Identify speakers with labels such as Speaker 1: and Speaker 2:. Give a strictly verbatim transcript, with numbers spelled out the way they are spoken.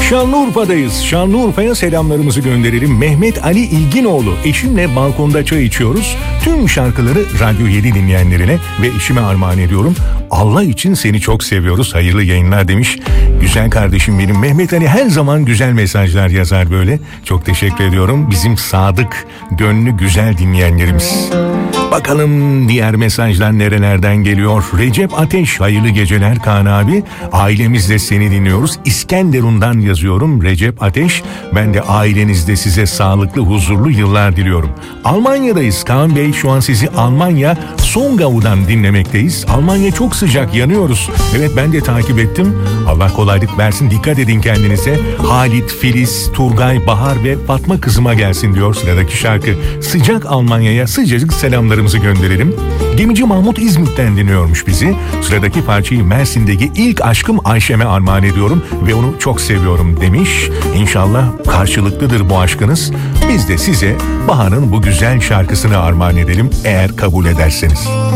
Speaker 1: Şanlıurfa'dayız. Şanlıurfa'ya selamlarımızı gönderelim. Mehmet Ali İlginoğlu. Eşimle balkonda çay içiyoruz. Tüm şarkıları Radyo yedi dinleyenlerine ve eşime armağan ediyorum. Allah için seni çok seviyoruz. Hayırlı yayınlar demiş. Güzel kardeşim benim. Mehmet Ali her zaman güzel mesajlar yazar böyle. Çok teşekkür ediyorum. Bizim sadık, gönlü güzel dinleyenlerimiz. Bakalım diğer mesajlar nerelerden geliyor. Recep Ateş, hayırlı geceler Kaan abi. Ailemizle seni dinliyoruz. İskenderun'dan yazıyorum Recep Ateş. Ben de ailenizde size sağlıklı, huzurlu yıllar diliyorum. Almanya'dayız Kaan Bey. Şu an sizi Almanya Songau'dan dinlemekteyiz. Almanya çok sıcak, yanıyoruz. Evet, ben de takip ettim. Allah kolaylık versin. Dikkat edin kendinize. Halit, Filiz, Turgay, Bahar ve Fatma kızıma gelsin diyor sıradaki şarkı. Sıcak Almanya'ya sıcacık selamlarımızı gönderelim. Gemici Mahmut İzmit'ten dinliyormuş bizi. Sıradaki parçayı Mersin'deki ilk aşkım Ayşem'e armağan ediyorum ve onu çok seviyorum demiş. İnşallah karşılıklıdır bu aşkınız. Biz de size Bahar'ın bu güzel şarkısını armağan edelim eğer kabul ederseniz.